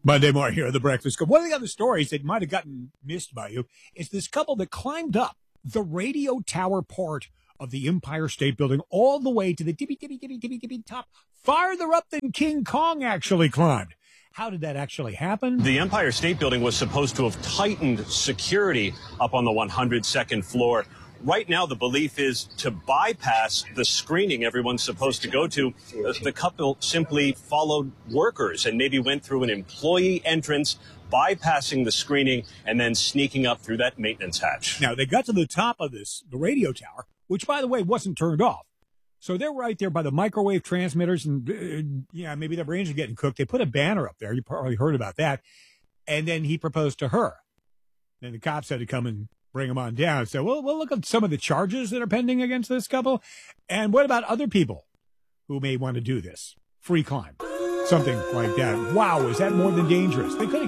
Monday morning here at the Breakfast Club. One of the other stories that might have gotten missed by you is this couple that climbed up the radio tower part of the Empire State Building all the way to the tippy top, farther up than King Kong actually climbed. How did that actually happen? The Empire State Building was supposed to have tightened security up on the 102nd floor. Right now, the belief is to bypass the screening everyone's supposed to go to. The couple simply followed workers and maybe went through an employee entrance, bypassing the screening and then sneaking up through that maintenance hatch. Now, they got to the top of the radio tower, which, by the way, wasn't turned off. So they're right there by the microwave transmitters, and maybe their brains are getting cooked. They put a banner up there. You probably heard about that. And then he proposed to her. Then the cops had to come and bring him on down. So we'll look at some of the charges that are pending against this couple. And what about other people who may want to do this? Free climb. Something like that. Wow, is that more than dangerous? They could have